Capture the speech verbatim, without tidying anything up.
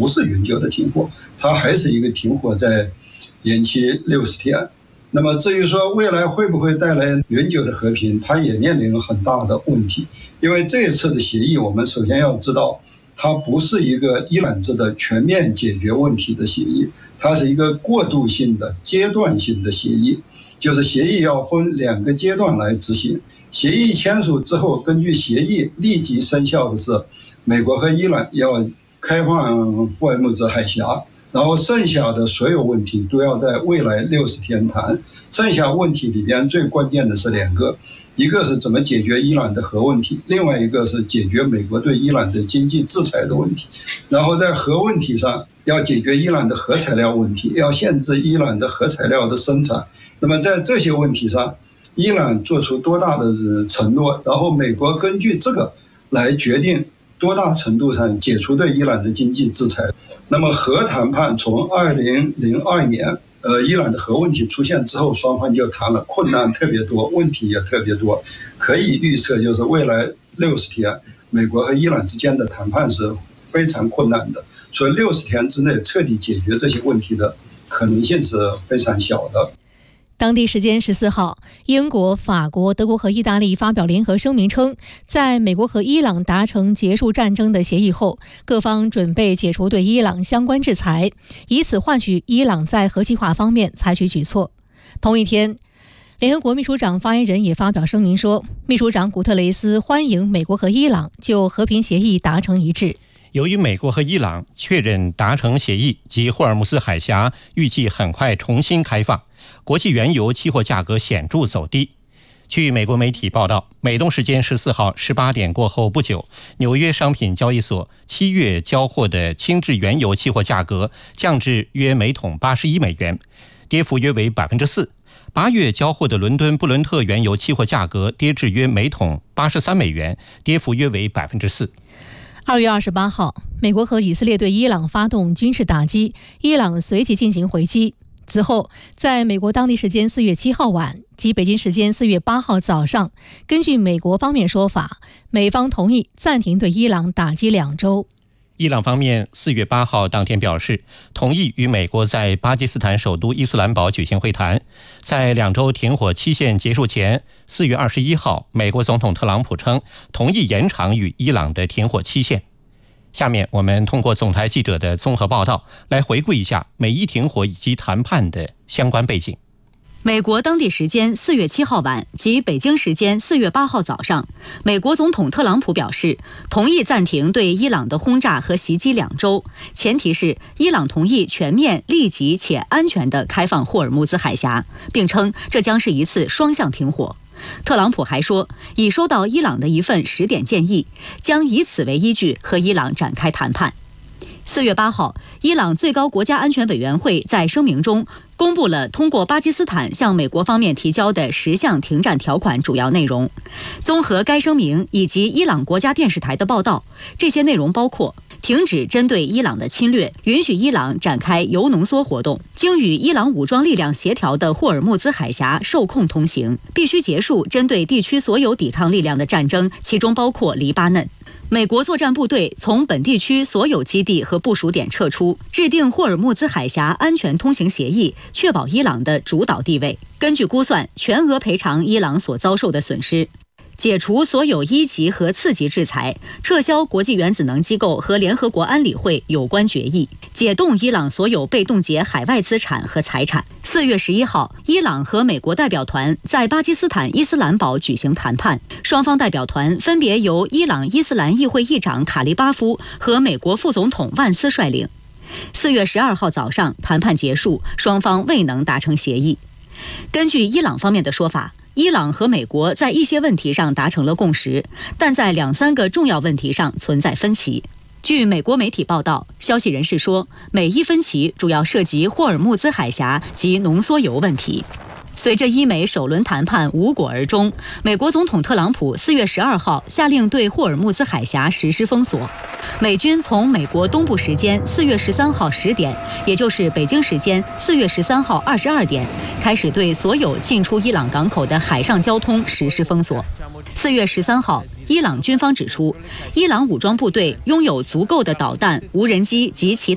是永久的停火，它还是一个停火在延期六十天。那么至于说未来会不会带来永久的和平，它也面临了很大的问题。因为这一次的协议，我们首先要知道，它不是一个伊朗制的全面解决问题的协议，它是一个过渡性的阶段性的协议，就是协议要分两个阶段来执行。协议签署之后，根据协议立即生效的是美国和伊朗要开放霍尔木兹海峡，然后剩下的所有问题都要在未来六十天谈。剩下问题里边最关键的是两个，一个是怎么解决伊朗的核问题，另外一个是解决美国对伊朗的经济制裁的问题。然后在核问题上要解决伊朗的核材料问题，要限制伊朗的核材料的生产。那么在这些问题上，伊朗做出多大的承诺，然后美国根据这个来决定多大程度上解除对伊朗的经济制裁。那么核谈判从二零零二年呃，伊朗的核问题出现之后，双方就谈了，困难特别多，问题也特别多。可以预测，就是未来六十天，美国和伊朗之间的谈判是非常困难的。所以六十天之内彻底解决这些问题的可能性是非常小的。 当地时间十四号，英国、法国、德国和意大利发表联合声明称，在美国和伊朗达成结束战争的协议后，各方准备解除对伊朗相关制裁，以此换取伊朗在核计划方面采取举措。同一天，联合国秘书长发言人也发表声明说，秘书长古特雷斯欢迎美国和伊朗就和平协议达成一致。 由于美国和伊朗确认达成协议及霍尔木兹海峡预计很快重新开放，国际原油期货价格显著走低。据美国媒体报道，美东时间十四号十八点过后不久，纽约商品交易所七月交货的轻质原油期货价格降至约每桶八十一美元，跌幅约为百分之四。八月交货的伦敦布伦特原油期货价格跌至约每桶八十三美元，跌幅约为百分之四。 二月二十八号，美国和以色列对伊朗发动军事打击，伊朗随即进行回击。此后，在美国当地时间四月七号晚及北京时间四月八号早上，根据美国方面说法，美方同意暂停对伊朗打击两周。 伊朗方面四月八号当天表示，同意与美国在巴基斯坦首都伊斯兰堡举行会谈。在两周停火期限结束前，四月二十一号，美国总统特朗普称同意延长与伊朗的停火期限。下面我们通过总台记者的综合报道来回顾一下美伊停火以及谈判的相关背景。 美国当地时间四月七号晚及北京时间四月八号早上，美国总统特朗普表示，同意暂停对伊朗的轰炸和袭击两周，前提是伊朗同意全面、立即且安全地开放霍尔木兹海峡，并称这将是一次双向停火。特朗普还说，已收到伊朗的一份十点建议，将以此为依据和伊朗展开谈判。四月八号，伊朗最高国家安全委员会在声明中公布了通过巴基斯坦向美国方面提交的十项停战条款主要内容。综合该声明以及伊朗国家电视台的报道，这些内容包括停止针对伊朗的侵略，允许伊朗展开铀浓缩活动，经与伊朗武装力量协调的霍尔木兹海峡受控通行，必须结束针对地区所有抵抗力量的战争，其中包括黎巴嫩。美国作战部队从本地区所有基地和部署点撤出，制定霍尔木兹海峡安全通行协议，确保伊朗的主导地位。根据估算，全额赔偿伊朗所遭受的损失。解除所有一级和次级制裁，撤销国际原子能机构和联合国安理会有关决议，解冻伊朗所有被冻结海外资产和财产。四月十一号，伊朗和美国代表团在巴基斯坦伊斯兰堡举行谈判，双方代表团分别由伊朗伊斯兰议会议长卡利巴夫和美国副总统万斯率领。四月十二号早上，谈判结束，双方未能达成协议。根据伊朗方面的说法，伊朗和美国在一些问题上达成了共识，但在两三个重要问题上存在分歧。据美国媒体报道，消息人士说，美伊分歧主要涉及霍尔木兹海峡及浓缩铀问题。随着伊美首轮谈判无果而终，美国总统特朗普四月十二号下令对霍尔木兹海峡实施封锁。美军从美国东部时间四月十三号十点，也就是北京时间四月十三号二十二点，开始对所有进出伊朗港口的海上交通实施封锁。四月十三号，伊朗军方指出，伊朗武装部队拥有足够的导弹、无人机及其他